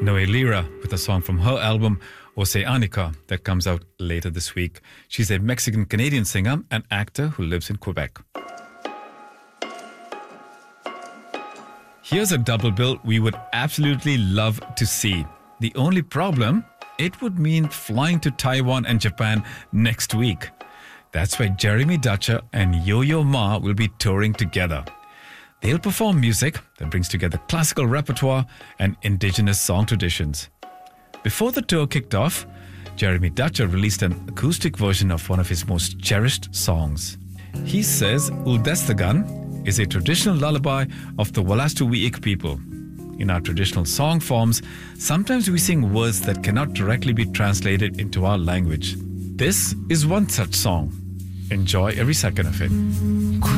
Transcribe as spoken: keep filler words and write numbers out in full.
Noe Lira with a song from her album Oceanica that comes out later this week. She's a Mexican-Canadian singer and actor who lives in Quebec. Here's a double bill we would absolutely love to see. The only problem, it would mean flying to Taiwan and Japan next week. That's why Jeremy Dutcher and Yo-Yo Ma will be touring together. They'll perform music that brings together classical repertoire and indigenous song traditions. Before the tour kicked off, Jeremy Dutcher released an acoustic version of one of his most cherished songs. He says Uldestagan is a traditional lullaby of the Wolastoqiyik people. In our traditional song forms, sometimes we sing words that cannot directly be translated into our language. This is one such song. Enjoy every second of it.